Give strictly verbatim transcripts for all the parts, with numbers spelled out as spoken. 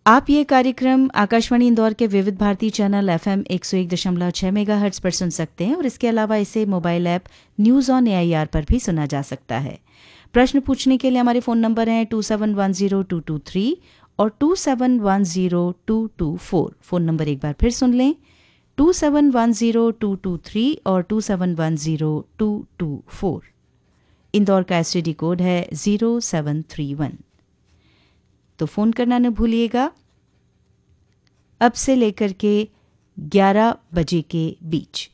आप ये कार्यक्रम आकाशवाणी इंदौर के विविध भारती चैनल एफएम एक सौ एक दशमलव छह मेगाहर्ट्ज पर सुन सकते हैं और इसके अलावा इसे mobile app news on AIR पर भी सुना जा सकता है। प्रश्न पूछने के लिए हमारे फ़ोन नंबर हैं to seven one zero two to three और to seven one zero two to four. Phone number एक बार फिर सुन लें, to seven one zero two to three और to seven one zero two to four. Indore का STD code है zero seven three one. तो phone करना न भूलिएगा। अब से लेकर के ग्यारह बजे के बीच।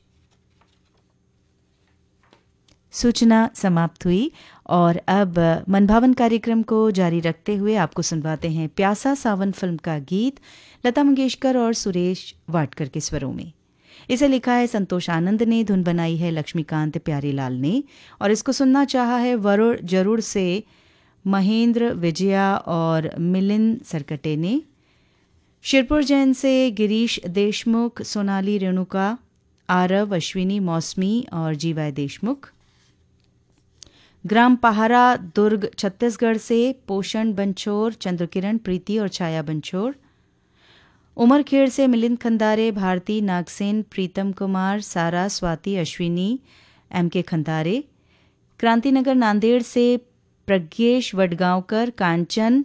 सूचना समाप्त हुई और अब मनभावन कार्यक्रम को जारी रखते हुए आपको सुनवाते हैं प्यासा सावन फिल्म का गीत लता मंगेशकर और सुरेश वाडकर के स्वरों में। इसे लिखा है संतोष आनंद ने, धुन बनाई है लक्ष्मीकांत प्यारेलाल ने और इसको सुनना चाहा है वरुण जरूर से महेंद्र विजया और मिलिंद सरकटे ने। शिरपुर जैन से गिरीश देशमुख, सोनाली रेणुका, आरव, अश्विनी, मौसमी और जीवाय देशमुख। ग्राम पहारा दुर्ग छत्तीसगढ़ से पोषण बंछोर, चंद्रकिरण, प्रीति और छाया बंछोर। उमरखेड़ से मिलिंद खंदारे, भारती, नागसेन, प्रीतम कुमार, सारा, स्वाति, अश्विनी, एम के खंदारे। क्रांतिनगर नांदेड़ से प्रज्ञेश वडगांवकर, कांचन,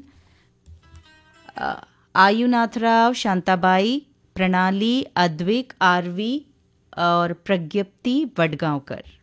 आयुनाथराव, शांताबाई, प्रणाली, अद्विक, आरवी और प्रज्ञप्ति वडगांवकर।